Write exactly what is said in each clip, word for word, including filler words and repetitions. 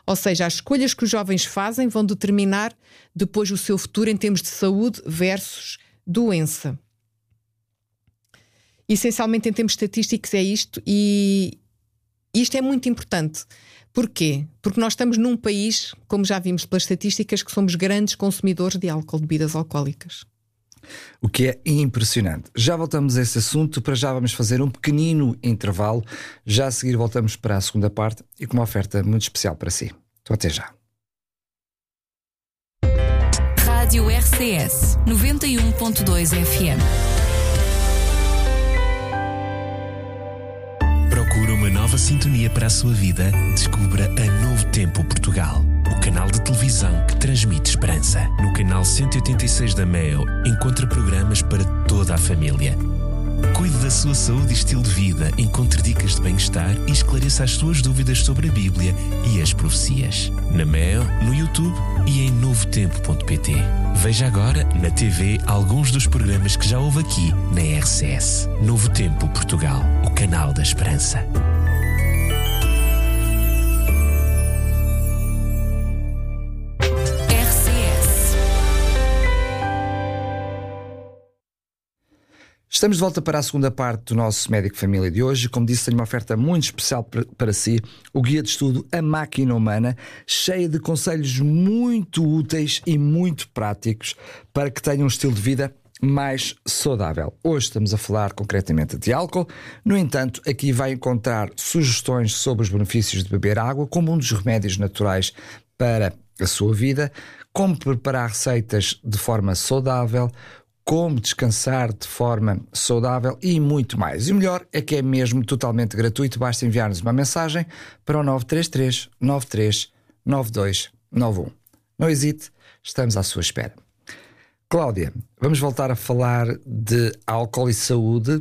Ou seja, as escolhas que os jovens fazem vão determinar depois o seu futuro em termos de saúde versus doença. Essencialmente, em termos estatísticos, é isto, e isto é muito importante. Porquê? Porque nós estamos num país, como já vimos pelas estatísticas, que somos grandes consumidores de álcool, de bebidas alcoólicas. O que é impressionante. Já voltamos a esse assunto, para já vamos fazer um pequenino intervalo. Já a seguir voltamos para a segunda parte e com uma oferta muito especial para si. Então até já. Rádio R C S noventa e um ponto dois F M. Procura uma nova sintonia para a sua vida? Descubra a Novo Tempo Portugal, o canal de televisão que transmite esperança. No canal cento e oitenta e seis da Meo, encontra programas para toda a família. Cuide da sua saúde e estilo de vida, encontre dicas de bem-estar e esclareça as suas dúvidas sobre a Bíblia e as profecias. Na Meo, no YouTube e em novo tempo ponto pt. Veja agora na T V alguns dos programas que já houve aqui na R C S. Novo Tempo Portugal, o canal da esperança. Estamos de volta para a segunda parte do nosso Médico Família de hoje. Como disse, tenho uma oferta muito especial para si, o guia de estudo A Máquina Humana, cheia de conselhos muito úteis e muito práticos para que tenha um estilo de vida mais saudável. Hoje estamos a falar concretamente de álcool. No entanto, aqui vai encontrar sugestões sobre os benefícios de beber água como um dos remédios naturais para a sua vida, como preparar receitas de forma saudável, como descansar de forma saudável e muito mais. E o melhor é que é mesmo totalmente gratuito. Basta enviar-nos uma mensagem para o nove três três, nove três nove dois nove um. Não hesite, estamos à sua espera. Cláudia, vamos voltar a falar de álcool e saúde,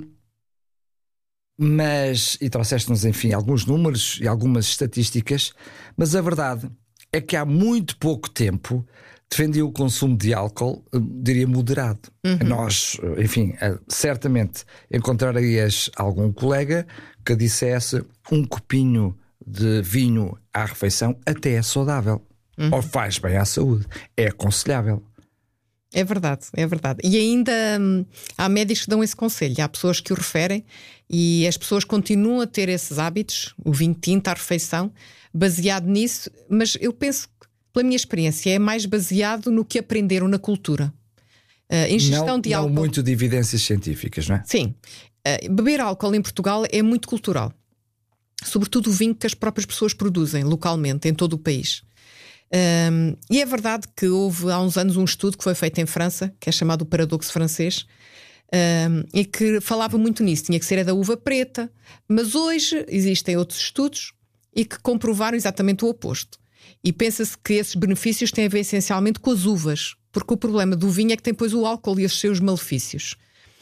mas, e trouxeste-nos, enfim, alguns números e algumas estatísticas, mas a verdade é que há muito pouco tempo defendia o consumo de álcool, diria, moderado. Uhum. Nós, enfim, certamente encontrarias algum colega que dissesse um copinho de vinho à refeição até é saudável. Uhum. Ou faz bem à saúde. É aconselhável. É verdade, é verdade. E ainda hum, há médicos que dão esse conselho. Há pessoas que o referem e as pessoas continuam a ter esses hábitos, o vinho tinto à refeição, baseado nisso. Mas eu penso que, pela minha experiência, é mais baseado no que aprenderam na cultura. Uh, ingestão não, de álcool. Não muito de evidências científicas, não é? Sim. Uh, beber álcool em Portugal é muito cultural. Sobretudo o vinho que as próprias pessoas produzem localmente, em todo o país. Um, e é verdade que houve há uns anos um estudo que foi feito em França, que é chamado o paradoxo francês, um, e que falava muito nisso. Tinha que ser a da uva preta. Mas hoje existem outros estudos e que comprovaram exatamente o oposto. E pensa-se que esses benefícios têm a ver essencialmente com as uvas, porque o problema do vinho é que tem depois o álcool e os seus malefícios.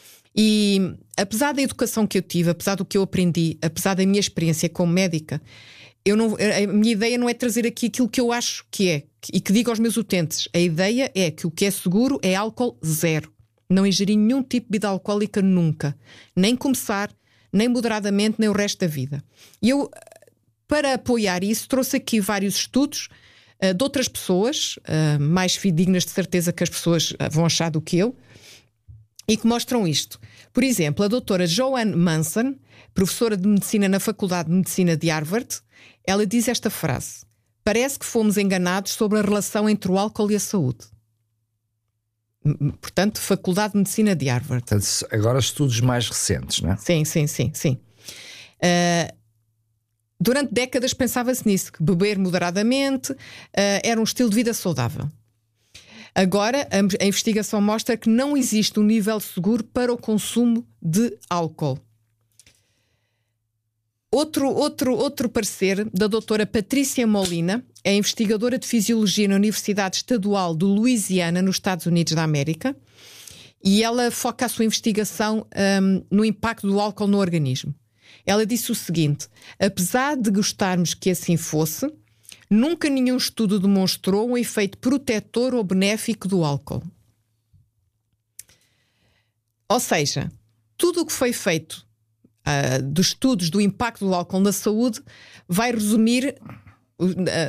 E apesar da educação que eu tive, apesar do que eu aprendi, apesar da minha experiência como médica, eu não, a minha ideia não é trazer aqui aquilo que eu acho que é e que digo aos meus utentes. A ideia é que o que é seguro é álcool zero. Não ingerir nenhum tipo de bebida alcoólica nunca. Nem começar, nem moderadamente, nem o resto da vida. E eu, para apoiar isso, trouxe aqui vários estudos uh, de outras pessoas, uh, mais fidedignas de certeza que as pessoas vão achar do que eu, e que mostram isto. Por exemplo, a doutora Joanne Manson, professora de Medicina na Faculdade de Medicina de Harvard, ela diz esta frase: parece que fomos enganados sobre a relação entre o álcool e a saúde. Portanto, Faculdade de Medicina de Harvard. Portanto, agora estudos mais recentes, não é? Sim, sim, sim, sim. Uh, durante décadas pensava-se nisso, que beber moderadamente uh, era um estilo de vida saudável. Agora, a, a investigação mostra que não existe um nível seguro para o consumo de álcool. Outro, outro, outro parecer da doutora Patrícia Molina, é investigadora de Fisiologia na Universidade Estadual de Louisiana, nos Estados Unidos da América, e ela foca a sua investigação um, no impacto do álcool no organismo. Ela disse o seguinte: apesar de gostarmos que assim fosse, nunca nenhum estudo demonstrou um efeito protetor ou benéfico do álcool. Ou seja, tudo o que foi feito Uh, dos estudos do impacto do álcool na saúde vai resumir uh,